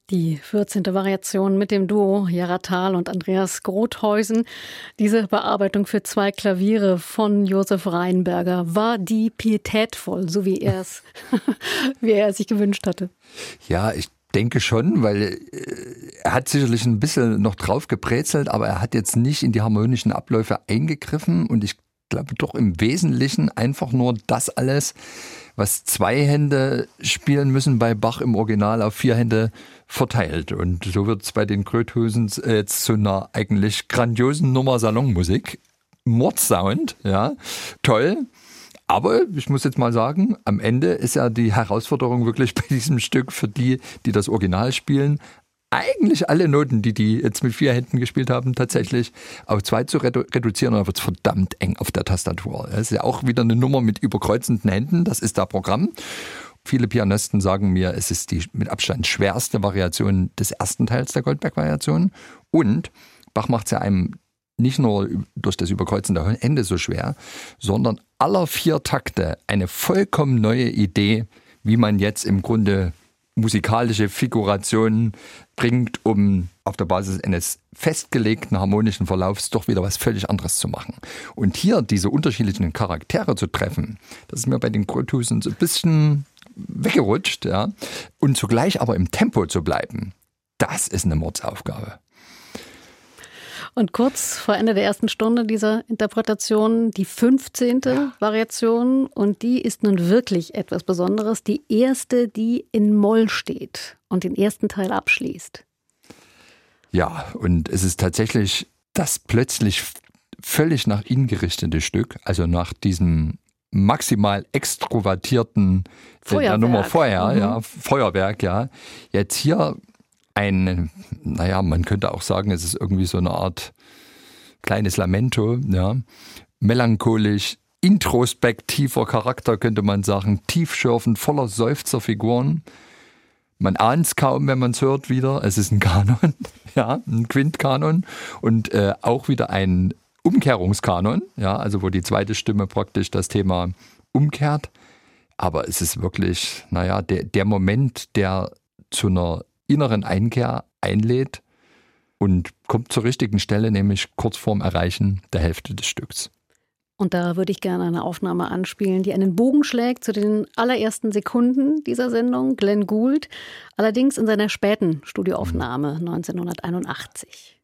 Die 14. Variation mit dem Duo Jara Thal und Andreas Grothäusen. Diese Bearbeitung für 2 Klaviere von Josef Rheinberger, war die pietätvoll, so wie er es sich gewünscht hatte? Ja, ich denke schon, weil er hat sicherlich ein bisschen noch drauf gebrezelt, aber er hat jetzt nicht in die harmonischen Abläufe eingegriffen und ich glaube doch im Wesentlichen einfach nur das alles, was 2 Hände spielen müssen bei Bach im Original, auf 4 Hände verteilt. Und so wird es bei den Grothäusens jetzt zu einer eigentlich grandiosen Nummer Salonmusik. Mordsound, ja, toll. Aber ich muss jetzt mal sagen, am Ende ist ja die Herausforderung wirklich bei diesem Stück für die, die das Original spielen, eigentlich alle Noten, die jetzt mit 4 Händen gespielt haben, tatsächlich auf 2 zu reduzieren. Und dann wird es verdammt eng auf der Tastatur. Das ist ja auch wieder eine Nummer mit überkreuzenden Händen. Das ist das Programm. Viele Pianisten sagen mir, es ist die mit Abstand schwerste Variation des ersten Teils der Goldberg-Variation. Und Bach macht es ja einem nicht nur durch das überkreuzende Ende so schwer, sondern aller 4 Takte eine vollkommen neue Idee, wie man jetzt im Grunde musikalische Figurationen bringt, um auf der Basis eines festgelegten harmonischen Verlaufs doch wieder was völlig anderes zu machen. Und hier diese unterschiedlichen Charaktere zu treffen, das ist mir bei den Grothäusens so ein bisschen weggerutscht, ja. Und zugleich aber im Tempo zu bleiben, das ist eine Mordsaufgabe. Und kurz vor Ende der ersten Stunde dieser Interpretation die 15. Variation. Und die ist nun wirklich etwas Besonderes. Die erste, die in Moll steht und den ersten Teil abschließt. Ja, und es ist tatsächlich das plötzlich völlig nach innen gerichtete Stück. Also nach diesem maximal extrovertierten der Nummer vorher, ja, Feuerwerk, ja. Jetzt hier man könnte auch sagen, es ist irgendwie so eine Art kleines Lamento, ja. Melancholisch, introspektiver Charakter, könnte man sagen, tiefschürfend, voller Seufzerfiguren. Man ahnt es kaum, wenn man es hört wieder. Es ist ein Kanon, ja, ein Quintkanon und auch wieder ein Umkehrungskanon, ja, also wo die zweite Stimme praktisch das Thema umkehrt. Aber es ist wirklich, der Moment, der zu einer inneren Einkehr einlädt und kommt zur richtigen Stelle, nämlich kurz vorm Erreichen der Hälfte des Stücks. Und da würde ich gerne eine Aufnahme anspielen, die einen Bogen schlägt zu den allerersten Sekunden dieser Sendung, Glenn Gould, allerdings in seiner späten Studioaufnahme 1981.